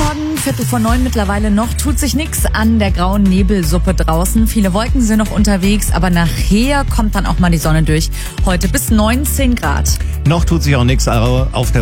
Morgen, 8:45 mittlerweile noch, tut sich nichts an der grauen Nebelsuppe draußen. Viele Wolken sind noch unterwegs, aber nachher kommt dann auch mal die Sonne durch. Heute bis 19 Grad. Noch tut sich auch nichts auf der